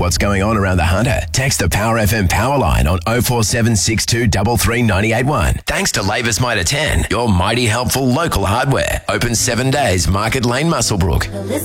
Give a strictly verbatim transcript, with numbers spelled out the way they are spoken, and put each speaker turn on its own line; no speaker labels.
what's going on around the Hunter? Text the Power F M power line on oh four seven six two three three nine eight one. Thanks to Lavis Mitre ten, your mighty helpful local hardware. Open seven days, Market Lane, Muswellbrook.